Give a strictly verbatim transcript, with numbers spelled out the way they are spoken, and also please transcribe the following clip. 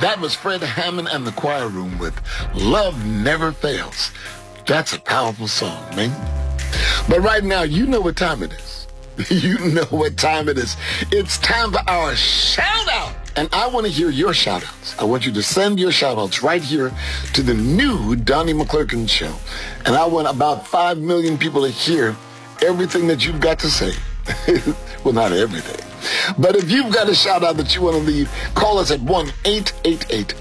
That was Fred Hammond and the Choir Room with Love Never Fails. That's a powerful song, man. But right now, you know what time it is. You know what time it is. It's time for our shout-out. And I want to hear your shout-outs. I want you to send your shout-outs right here to the new Donnie McClurkin Show. And I want about five million people to hear everything that you've got to say. Well, not everything. But if you've got a shout-out that you want to leave, call us at one eight eight eight